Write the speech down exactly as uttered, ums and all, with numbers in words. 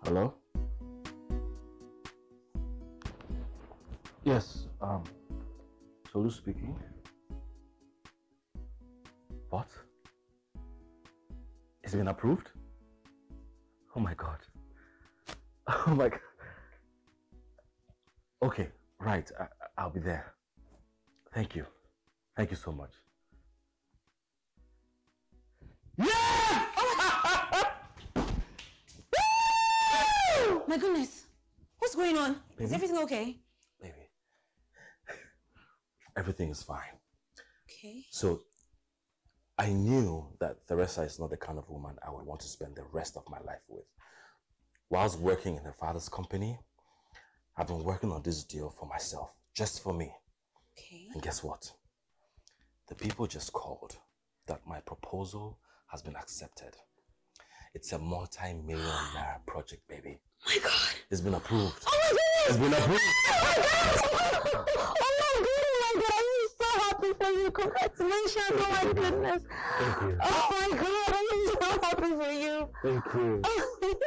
Hello? Yes, um, Tolu speaking. What? It's been approved? Oh my God. Oh my God. Okay, right, I, I'll be there. Thank you. Thank you so much. Yeah! My goodness. What's going on? Baby? Is everything okay? Baby. Everything is fine. Okay. So, I knew that Teresa is not the kind of woman I would want to spend the rest of my life with. Whilst working in her father's company, I've been working on this deal for myself, just for me. Okay. And guess what? The people just called that my proposal has been accepted. It's a multi-million naira project, baby. Oh my God. It's been approved. Oh my goodness. It's been approved. Oh my God. Oh my goodness. I'm so happy for you. Congratulations. Oh my goodness. Thank you. Oh my God. I'm so happy for you. Thank you.